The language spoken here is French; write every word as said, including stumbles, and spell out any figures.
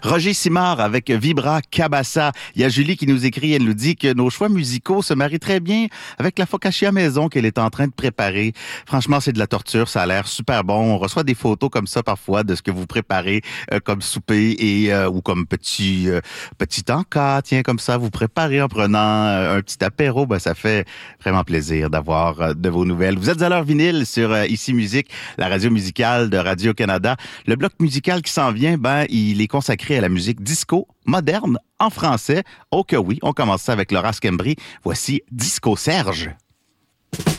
Roger Simard avec Vibra Cabassa. Il y a Julie qui nous écrit, elle nous dit que nos choix musicaux se marient très bien avec la focaccia maison qu'elle est en train de préparer. Franchement, c'est de la torture, ça a l'air super bon. On reçoit des photos comme ça parfois de ce que vous préparez euh, comme souper et euh, ou comme petit euh, petit encas. Tiens, comme ça, vous préparez en prenant euh, un petit apéro. Ben, ça fait vraiment plaisir d'avoir euh, de vos nouvelles. Vous êtes à l'heure vinyle sur euh, Ici Musique, la radio musicale de Radio-Canada. Le bloc musical qui s'en vient, ben, il est consacré à la musique disco moderne en français. Oh que oui, on commence ça avec Laura Schembri. Voici Disco Serge.